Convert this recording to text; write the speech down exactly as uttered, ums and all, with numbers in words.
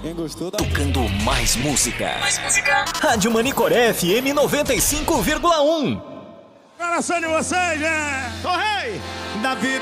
Quem gostou, dá Tocando mais música. Mais música. Rádio Manicoré F M noventa e cinco vírgula um. Coração de vocês, né? Ô rei, da vida.